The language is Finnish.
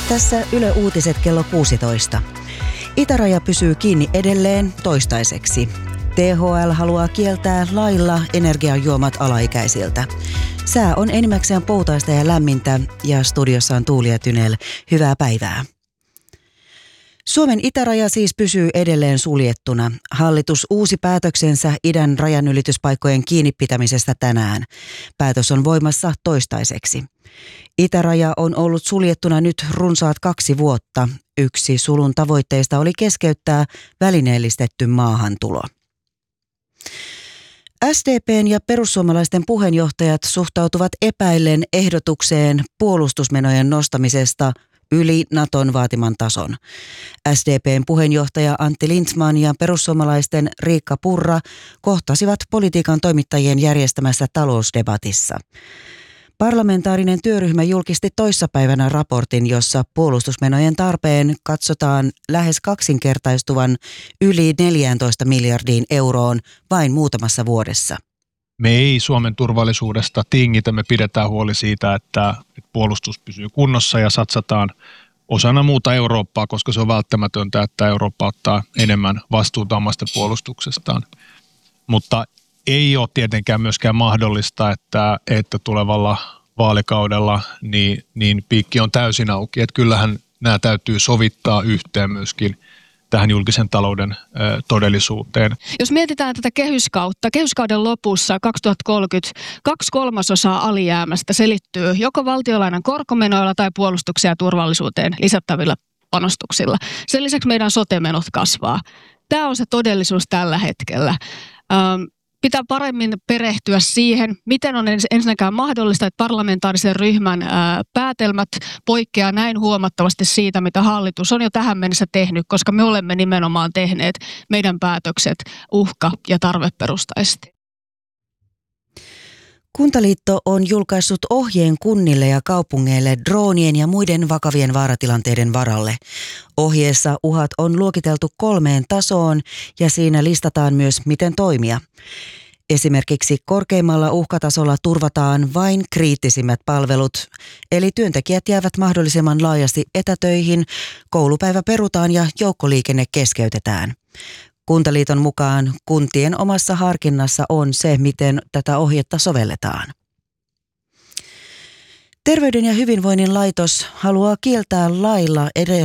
Tässä Yle Uutiset kello 16. Itäraja pysyy kiinni edelleen toistaiseksi. THL haluaa kieltää lailla energiajuomat alaikäisiltä. Sää on enimmäkseen poutaista ja lämmintä ja studiossa on Tuuli ja Tynel. Hyvää päivää. Suomen itäraja siis pysyy edelleen suljettuna. Hallitus uusi päätöksensä idän rajanylityspaikkojen kiinni pitämisestä tänään. Päätös on voimassa toistaiseksi. Itäraja on ollut suljettuna nyt runsaat 2 vuotta. Yksi sulun tavoitteista oli keskeyttää välineellistetty maahantulo. SDP:n ja perussuomalaisten puheenjohtajat suhtautuvat epäillen ehdotukseen puolustusmenojen nostamisesta yli Naton vaatiman tason. SDP:n puheenjohtaja Antti Lindtman ja perussuomalaisten Riikka Purra kohtasivat politiikan toimittajien järjestämässä talousdebatissa. Parlamentaarinen työryhmä julkisti toissapäivänä raportin, jossa puolustusmenojen tarpeen katsotaan lähes kaksinkertaistuvan yli 14 miljardiin euroon vain muutamassa vuodessa. Me ei Suomen turvallisuudesta tingitä, me pidetään huoli siitä, että puolustus pysyy kunnossa ja satsataan osana muuta Eurooppaa, koska se on välttämätöntä, että Eurooppa ottaa enemmän vastuuta omasta puolustuksestaan. Mutta ei ole tietenkään myöskään mahdollista, että tulevalla vaalikaudella niin piikki on täysin auki. Että kyllähän nämä täytyy sovittaa yhteen myöskin tähän julkisen talouden todellisuuteen. Jos mietitään tätä kehyskauden lopussa 2030 2/3 alijäämästä selittyy joko valtiolainan korkomenoilla tai puolustukseen ja turvallisuuteen lisättävillä panostuksilla. Sen lisäksi meidän sote-menot kasvaa. Tämä on se todellisuus tällä hetkellä. Pitää paremmin perehtyä siihen, miten on ensinnäkään mahdollista, että parlamentaarisen ryhmän päätelmät poikkeaa näin huomattavasti siitä, mitä hallitus on jo tähän mennessä tehnyt, koska me olemme nimenomaan tehneet meidän päätökset uhka- ja tarveperustaisesti. Kuntaliitto on julkaissut ohjeen kunnille ja kaupungeille droonien ja muiden vakavien vaaratilanteiden varalle. Ohjeessa uhat on luokiteltu 3 tasoon ja siinä listataan myös, miten toimia. Esimerkiksi korkeimmalla uhkatasolla turvataan vain kriittisimmät palvelut, eli työntekijät jäävät mahdollisimman laajasti etätöihin, koulupäivä perutaan ja joukkoliikenne keskeytetään. Kuntaliiton mukaan kuntien omassa harkinnassa on se, miten tätä ohjetta sovelletaan. Terveyden ja hyvinvoinnin laitos haluaa kieltää lailla